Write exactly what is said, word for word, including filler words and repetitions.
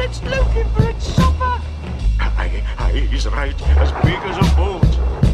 It's looking for its supper. Aye, aye, he's right. As